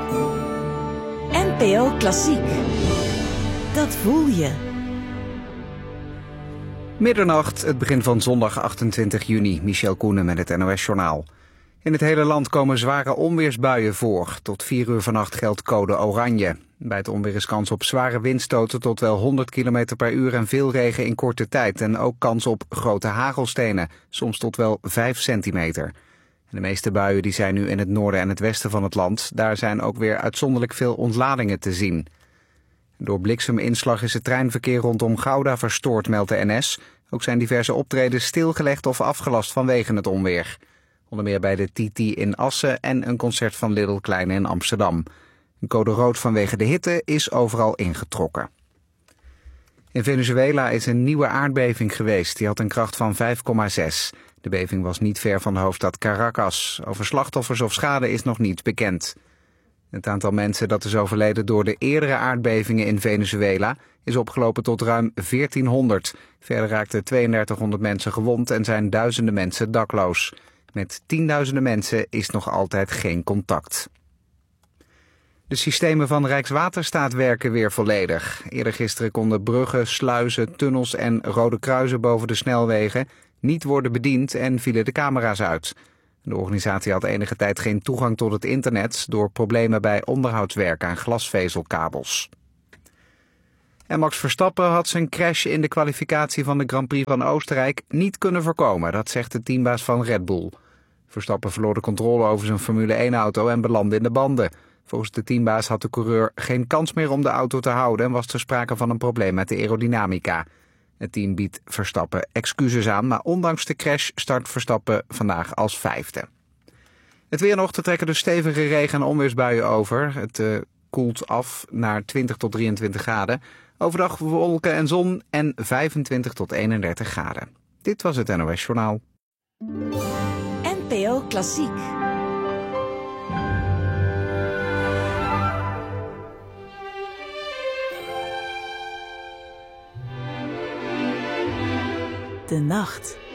NPO Klassiek. Dat voel je. Middernacht, het begin van zondag 28 juni. Michel Koenen met het NOS-journaal. In het hele land komen zware onweersbuien voor. Tot 4 uur vannacht geldt code oranje. Bij het onweer is kans op zware windstoten tot wel 100 km per uur en veel regen in korte tijd. En ook kans op grote hagelstenen, soms tot wel 5 centimeter. En de meeste buien die zijn nu in het noorden en het westen van het land. Daar zijn ook weer uitzonderlijk veel ontladingen te zien. Door blikseminslag is het treinverkeer rondom Gouda verstoord, meldt de NS. Ook zijn diverse optredens stilgelegd of afgelast vanwege het onweer. Onder meer bij de TT in Assen en een concert van Little Kleine in Amsterdam. Een code rood vanwege de hitte is overal ingetrokken. In Venezuela is een nieuwe aardbeving geweest. Die had een kracht van 5,6. De beving was niet ver van de hoofdstad Caracas. Over slachtoffers of schade is nog niet bekend. Het aantal mensen dat is overleden door de eerdere aardbevingen in Venezuela is opgelopen tot ruim 1400. Verder raakten 3200 mensen gewond en zijn duizenden mensen dakloos. Met tienduizenden mensen is nog altijd geen contact. De systemen van Rijkswaterstaat werken weer volledig. Eerder gisteren konden bruggen, sluizen, tunnels en rode kruisen boven de snelwegen niet worden bediend en vielen de camera's uit. De organisatie had enige tijd geen toegang tot het internet door problemen bij onderhoudswerk aan glasvezelkabels. En Max Verstappen had zijn crash in de kwalificatie van de Grand Prix van Oostenrijk niet kunnen voorkomen, dat zegt de teambaas van Red Bull. Verstappen verloor de controle over zijn Formule 1-auto en belandde in de banden. Volgens de teambaas had de coureur geen kans meer om de auto te houden en was er sprake van een probleem met de aerodynamica. Het team biedt Verstappen excuses aan, maar ondanks de crash start Verstappen vandaag als 5e. Het weer nog, te trekken dus stevige regen- en onweersbuien over. Het koelt af naar 20 tot 23 graden. Overdag wolken en zon en 25 tot 31 graden. Dit was het NOS Journaal. NPO Klassiek. De nacht.